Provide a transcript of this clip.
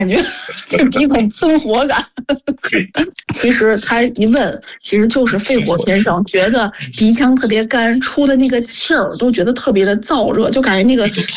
觉，这鼻孔喷火感。其实他一问，其实就是肺火偏盛，觉得鼻腔特别干，出的那个气儿都觉得特别的燥热，就感觉那个